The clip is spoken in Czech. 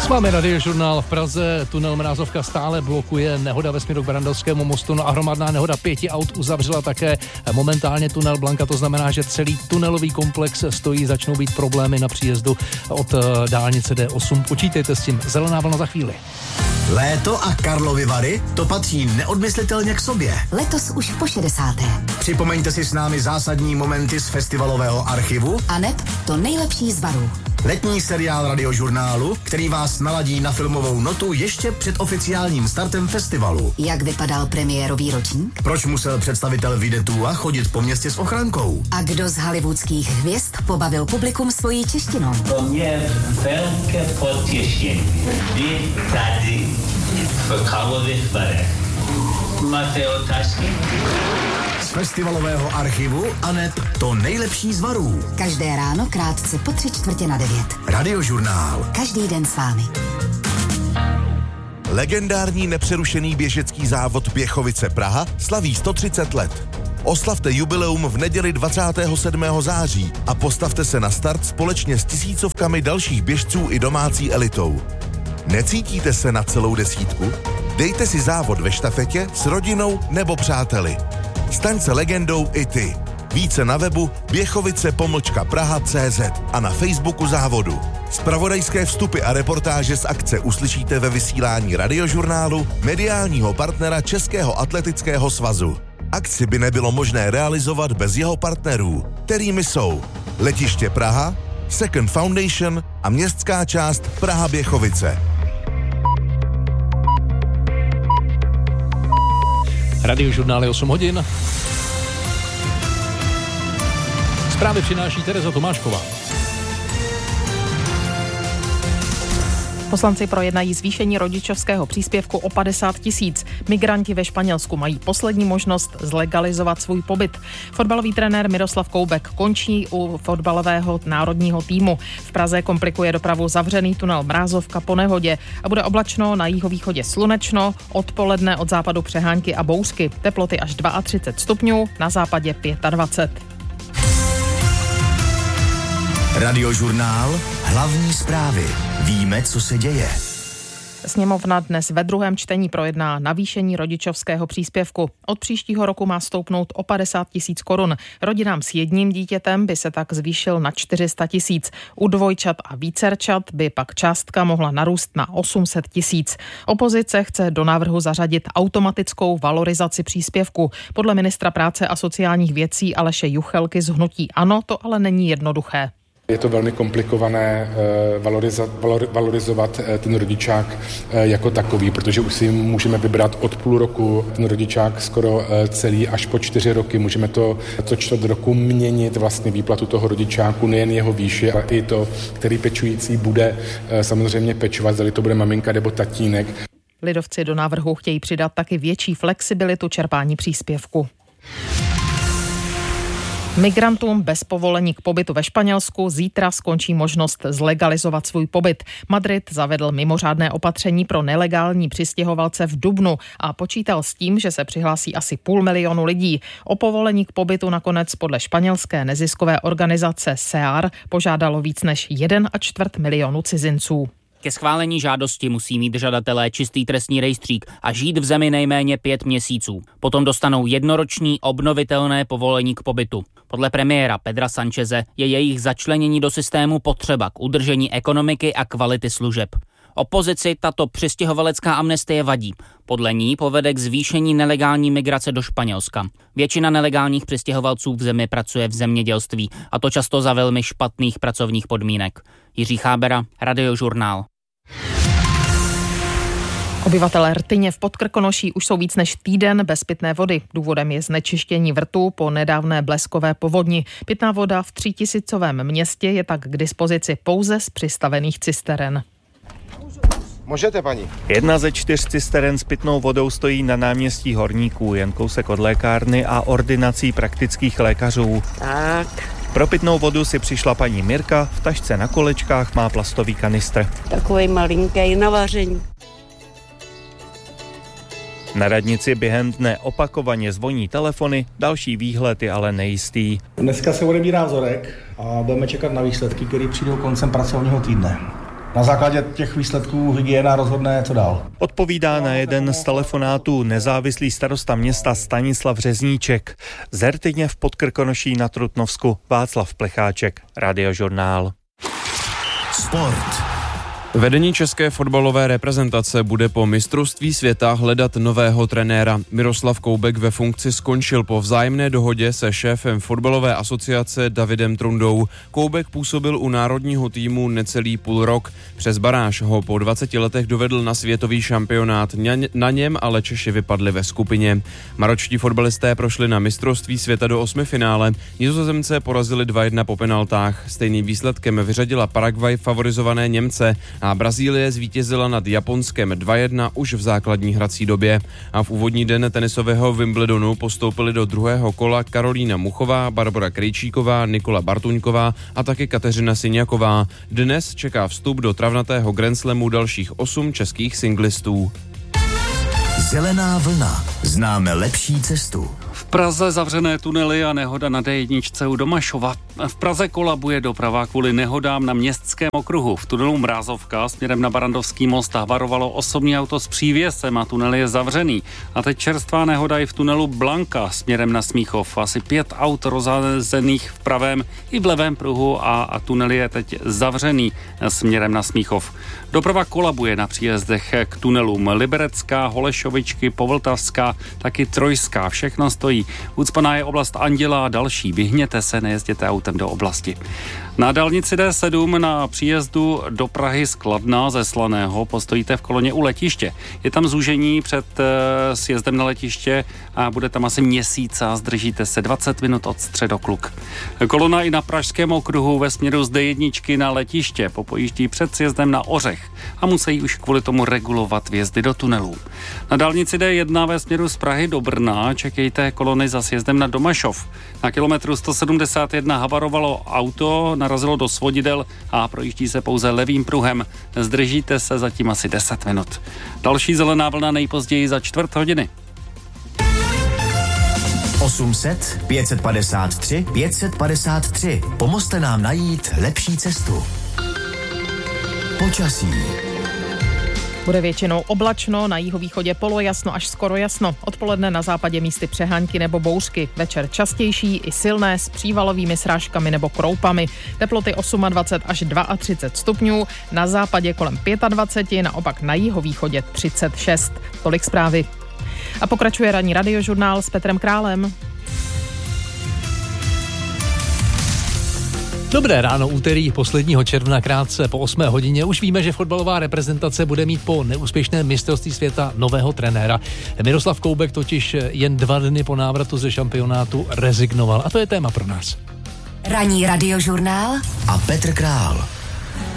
Máme Radiožurnál v Praze, tunel Mrázovka stále blokuje nehoda ve směru k Barandovskému mostu, no a hromadná nehoda 5 aut uzavřela také momentálně tunel Blanka, to znamená, že celý tunelový komplex stojí, začnou být problémy na příjezdu od dálnice D8. Počítejte s tím, zelená vlna za chvíli. Léto a Karlovy Vary, to patří neodmyslitelně k sobě. Letos už po 60. Připomeňte si s námi zásadní momenty z festivalového archivu a neb to nejlepší z Varů. Letní seriál Radiožurnálu, který vás naladí na filmovou notu ještě před oficiálním startem festivalu. Jak vypadal premiérový ročník? Proč musel představitel Videtua chodit po městě s ochrankou? A kdo z hollywoodských hvězd pobavil publikum svojí češtinou? To mě velké potěšení. Vy tady v Karlových Varech. Máte otázky? Z festivalového archivu a neb to nejlepší z Varů. Každé ráno krátce po 8:45. Radiožurnál. Každý den s vámi. Legendární nepřerušený běžecký závod Běchovice Praha slaví 130 let. Oslavte jubileum v neděli 27. září a postavte se na start společně s tisícovkami dalších běžců i domácí elitou. Necítíte se na celou desítku? Dejte si závod ve štafetě s rodinou nebo přáteli. Staň se legendou i ty. Více na webu běchovice-praha.cz a na Facebooku závodu. Zpravodajské vstupy a reportáže z akce uslyšíte ve vysílání Radiožurnálu, mediálního partnera Českého atletického svazu. Akci by nebylo možné realizovat bez jeho partnerů, kterými jsou Letiště Praha, Second Foundation a městská část Praha Běchovice. Radiožurnál je 8 hodin. Zprávy přináší Tereza Tomášková. Poslanci projednají zvýšení rodičovského příspěvku o 50 000. Migranti ve Španělsku mají poslední možnost zlegalizovat svůj pobyt. Fotbalový trenér Miroslav Koubek končí u fotbalového národního týmu. V Praze komplikuje dopravu zavřený tunel Mrázovka po nehodě a bude oblačno, na jihovýchodě slunečno, odpoledne od západu přehánky a bouřky. Teploty až 32 stupňů, na západě 25. Radiožurnál, hlavní zprávy. Víme, co se děje. Sněmovna dnes ve druhém čtení projedná navýšení rodičovského příspěvku. Od příštího roku má stoupnout o 50 000 korun. Rodinám s jedním dítětem by se tak zvýšil na 400 000. U dvojčat a vícerčat by pak částka mohla narůst na 800 000. Opozice chce do návrhu zařadit automatickou valorizaci příspěvku. Podle ministra práce a sociálních věcí Aleše Juchelky z hnutí ANO to ale není jednoduché. Je to velmi komplikované valorizovat ten rodičák jako takový, protože už si můžeme vybrat od půl roku ten rodičák skoro celý až po 4 roky. Můžeme to co čtvrt roku měnit vlastně výplatu toho rodičáku, nejen jeho výši, ale i to, který pečující bude samozřejmě pečovat, zda to bude maminka nebo tatínek. Lidovci do návrhu chtějí přidat taky větší flexibilitu čerpání příspěvku. Migrantům bez povolení k pobytu ve Španělsku zítra skončí možnost zlegalizovat svůj pobyt. Madrid zavedl mimořádné opatření pro nelegální přistěhovalce v dubnu a počítal s tím, že se přihlásí asi 500 000 lidí. O povolení k pobytu nakonec podle španělské neziskové organizace SEAR požádalo víc než 1,25 milionu cizinců. Ke schválení žádosti musí mít žadatelé čistý trestní rejstřík a žít v zemi nejméně 5 měsíců. Potom dostanou jednoroční obnovitelné povolení k pobytu. Podle premiéra Pedra Sancheze je jejich začlenění do systému potřeba k udržení ekonomiky a kvality služeb. Opozici tato přistěhovalecká amnestie vadí. Podle ní povede k zvýšení nelegální migrace do Španělska. Většina nelegálních přistěhovalců v zemi pracuje v zemědělství, a to často za velmi špatných pracovních podmínek. Jiří Chábera, Radiožurnál. Obyvatelé Rtyně v Podkrkonoší už jsou víc než týden bez pitné vody. Důvodem je znečištění vrtů po nedávné bleskové povodni. Pitná voda v 3000 městě je tak k dispozici pouze z přistavených cisteren. Můžete, paní. 1 ze 4 cisteren s pitnou vodou stojí na náměstí Horníků, jen kousek od lékárny a ordinací praktických lékařů. Tak. Pro pitnou vodu si přišla paní Mirka, v tašce na kolečkách má plastový kanistr. Takový malinký na vaření. Na radnici během dne opakovaně zvoní telefony, další výhled je ale nejistý. Dneska se odebírá vzorek a budeme čekat na výsledky, které přijdou koncem pracovního týdne. Na základě těch výsledků hygiena rozhodne, co dál. Odpovídá na jeden z telefonátů nezávislý starosta města Stanislav Řezníček. Z Hertyně v Podkrkonoší na Trutnovsku Václav Plecháček, Radiožurnál. Sport. Vedení české fotbalové reprezentace bude po mistrovství světa hledat nového trenéra. Miroslav Koubek ve funkci skončil po vzájemné dohodě se šéfem fotbalové asociace Davidem Trundou. Koubek působil u národního týmu necelý půl rok. Přes baráž ho po 20 letech dovedl na světový šampionát. Na něm ale Češi vypadli ve skupině. Maročtí fotbalisté prošli na mistrovství světa do 8. finále. Nizozemce porazili 2-1 po penaltách. Stejným výsledkem vyřadila Paraguay favorizované Němce a Brazílie zvítězila nad Japonskem 2-1 už v základní hrací době. A v úvodní den tenisového Wimbledonu postoupili do druhého kola Karolína Muchová, Barbora Krejčíková, Nikola Bartuňková a taky Kateřina Syňaková. Dnes čeká vstup do travnatého Grand Slamu dalších 8 českých singlistů. Zelená vlna. Známe lepší cestu. V Praze zavřené tunely a nehoda na D1 u Domašova. V Praze kolabuje doprava kvůli nehodám na Městském okruhu. V tunelu Mrázovka směrem na Barandovský most havarovalo osobní auto s přívěsem a tunel je zavřený. A teď čerstvá nehoda i v tunelu Blanka směrem na Smíchov. Asi 5 aut rozházených v pravém i v levém pruhu a tunel je teď zavřený směrem na Smíchov. Doprava kolabuje na příjezdech k tunelům Liberecká, Holešovičky, Povltavská, taky Trojská. Všechno stojí. Ucpaná je oblast Anděla a další. Vyhněte se, nejezděte autem do oblasti. Na dálnici D7 na příjezdu do Prahy z Kladna ze Slaného postojíte v koloně u letiště. Je tam zúžení před sjezdem na letiště a bude tam asi měsíc a zdržíte se 20 minut od Středokluk. Kolona i na Pražském okruhu ve směru z D1 na letiště popojíždí před sjezdem na Ořech a musí už kvůli tomu regulovat vjezdy do tunelů. Na dálnici D1 ve směru z Prahy do Brna čekejte kolony za sjezdem na Domašov. Na kilometru 171 havarovalo auto, narazilo do svodidel a projíždí se pouze levým pruhem. Zdržíte se zatím asi 10 minut. Další zelená vlna nejpozději za čtvrt hodiny. 800 553 553. Pomozte nám najít lepší cestu. Počasí. Bude většinou oblačno, na jihovýchodě polojasno až skoro jasno. Odpoledne na západě místy přehánky nebo bouřky. Večer častější i silné s přívalovými srážkami nebo kroupami. Teploty 28 až 32 stupňů, na západě kolem 25, naopak na jihovýchodě 36. Tolik zprávy. A pokračuje ranní radiožurnál s Petrem Králem. Dobré ráno, úterý posledního června krátce po 8 hodině. Už víme, že fotbalová reprezentace bude mít po neúspěšném mistrovství světa nového trenéra. Miroslav Koubek totiž jen 2 dny po návratu ze šampionátu rezignoval. A to je téma pro nás. Ranní radiožurnál a Petr Král.